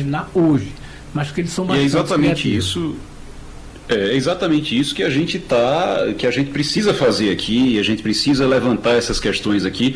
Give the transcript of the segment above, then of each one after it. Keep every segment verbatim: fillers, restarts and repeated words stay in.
imaginar hoje, mas que eles são bastante E é exatamente criativos. isso. É exatamente isso que a gente tá, que a gente precisa fazer aqui, a gente precisa levantar essas questões aqui,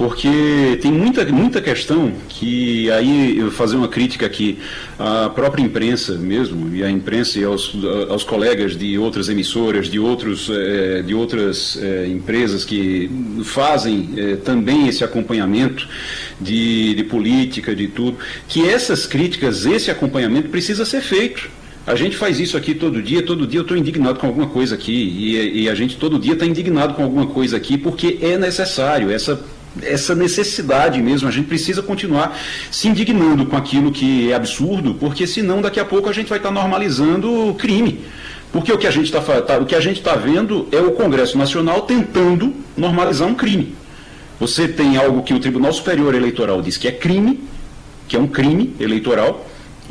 porque tem muita, muita questão que aí eu fazer uma crítica aqui à própria imprensa mesmo, e à imprensa e aos, aos colegas de outras emissoras, de, outros, é, de outras é, empresas que fazem é, também esse acompanhamento de, de política, de tudo, que essas críticas, esse acompanhamento precisa ser feito. A gente faz isso aqui todo dia, todo dia eu estou indignado com alguma coisa aqui, e, e a gente todo dia está indignado com alguma coisa aqui, porque é necessário, essa, essa necessidade mesmo, a gente precisa continuar se indignando com aquilo que é absurdo, porque senão daqui a pouco a gente vai estar normalizando o crime. Porque o que a gente está tá, o que a gente está vendo é o Congresso Nacional tentando normalizar um crime. Você tem algo que o Tribunal Superior Eleitoral diz que é crime, que é um crime eleitoral,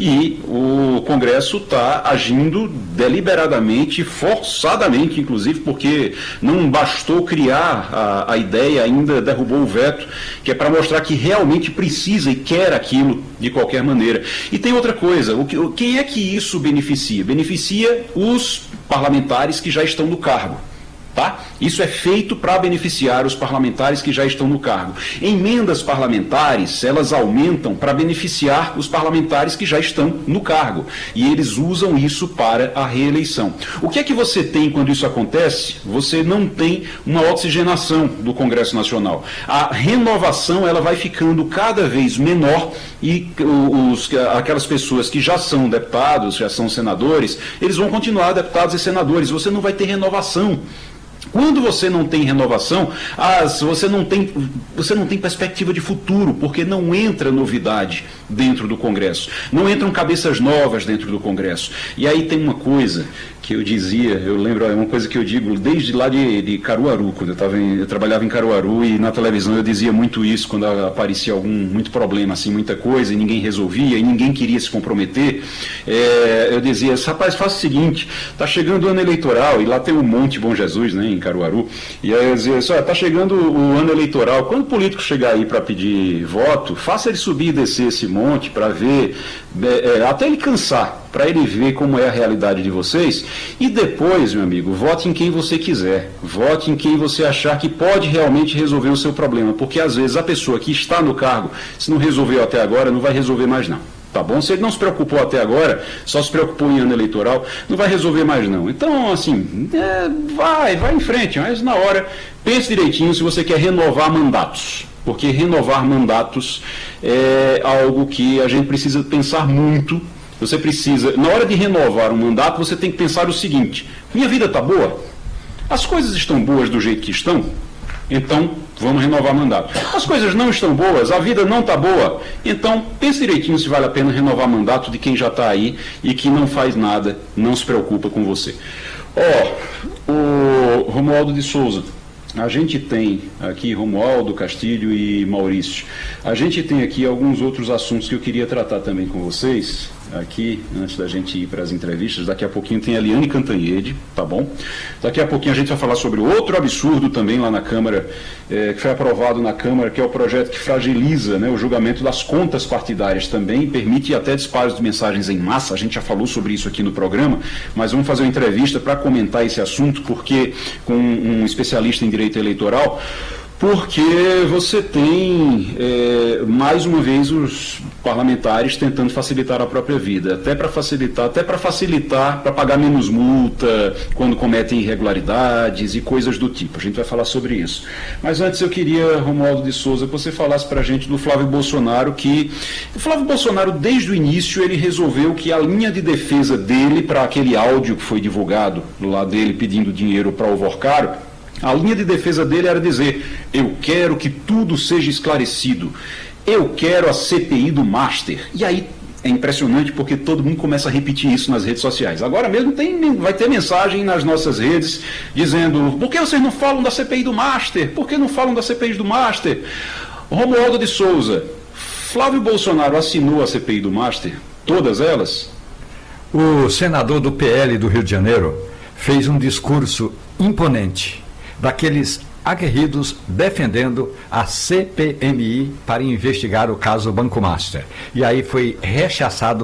e o Congresso está agindo deliberadamente, forçadamente, inclusive, porque não bastou criar a, a ideia, ainda derrubou o veto, que é para mostrar que realmente precisa e quer aquilo de qualquer maneira. E tem outra coisa, o que, quem é que isso beneficia? Beneficia os parlamentares que já estão no cargo. Tá? Isso é feito para beneficiar os parlamentares que já estão no cargo. Emendas parlamentares, elas aumentam para beneficiar os parlamentares que já estão no cargo. E eles usam isso para a reeleição. O que é que você tem quando isso acontece? Você não tem uma oxigenação do Congresso Nacional. A renovação ela vai ficando cada vez menor e os, aquelas pessoas que já são deputados, já são senadores, eles vão continuar deputados e senadores. Você não vai ter renovação. Quando você não tem renovação, as, você, não tem, você não tem perspectiva de futuro, porque não entra novidade dentro do Congresso. Não entram cabeças novas dentro do Congresso. E aí tem uma coisa que eu dizia, eu lembro, é uma coisa que eu digo desde lá de, de Caruaru, quando eu, tava em, eu trabalhava em Caruaru, e na televisão eu dizia muito isso, quando aparecia algum muito problema, assim, muita coisa, e ninguém resolvia, e ninguém queria se comprometer. É, eu dizia, rapaz, faça o seguinte, está chegando o ano eleitoral, e lá tem o Monte Bom Jesus, né, em Caruaru, e aí eu dizia, está chegando o ano eleitoral, quando o político chegar aí para pedir voto, faça ele subir e descer esse monte para ver, é, até ele cansar, para ele ver como é a realidade de vocês, e depois, meu amigo, vote em quem você quiser, vote em quem você achar que pode realmente resolver o seu problema, porque às vezes a pessoa que está no cargo, se não resolveu até agora, não vai resolver mais não. Tá bom? Se ele não se preocupou até agora, só se preocupou em ano eleitoral, não vai resolver mais não. Então, assim, é, vai, vai em frente, mas na hora, pense direitinho se você quer renovar mandatos. Porque renovar mandatos é algo que a gente precisa pensar muito. Você precisa, na hora de renovar um mandato, você tem que pensar o seguinte: minha vida está boa? As coisas estão boas do jeito que estão? Então, vamos renovar mandato. As coisas não estão boas, a vida não está boa, então pense direitinho se vale a pena renovar mandato de quem já está aí e que não faz nada, não se preocupa com você. Ó, oh, o Romualdo de Souza, a gente tem aqui, Romualdo, Castilho e Maurício, a gente tem aqui alguns outros assuntos que eu queria tratar também com vocês, aqui, antes da gente ir para as entrevistas. Daqui a pouquinho tem a Liane Cantanhede, tá bom? Daqui a pouquinho a gente vai falar sobre outro absurdo também lá na Câmara, é, que foi aprovado na Câmara, que é o projeto que fragiliza, né, o julgamento das contas partidárias também, permite até disparos de mensagens em massa. A gente já falou sobre isso aqui no programa, mas vamos fazer uma entrevista para comentar esse assunto, porque com um especialista em direito eleitoral, porque você tem, é, mais uma vez, os parlamentares tentando facilitar a própria vida, até para facilitar, até para facilitar, para pagar menos multa quando cometem irregularidades e coisas do tipo. A gente vai falar sobre isso. Mas antes eu queria, Romualdo de Souza, que você falasse para a gente do Flávio Bolsonaro, que o Flávio Bolsonaro, desde o início, ele resolveu que a linha de defesa dele, para aquele áudio que foi divulgado lá dele pedindo dinheiro para o Vorcaro, a linha de defesa dele era dizer: eu quero que tudo seja esclarecido, eu quero a C P I do Master. E aí é impressionante porque todo mundo começa a repetir isso nas redes sociais. Agora mesmo tem, vai ter mensagem nas nossas redes dizendo: por que vocês não falam da C P I do Master? Por que não falam da C P I do Master? Romualdo de Souza, Flávio Bolsonaro assinou a C P I do Master? Todas elas? O senador do P L do Rio de Janeiro fez um discurso imponente, daqueles aguerridos defendendo a C P M I para investigar o caso Banco Master. E aí foi rechaçado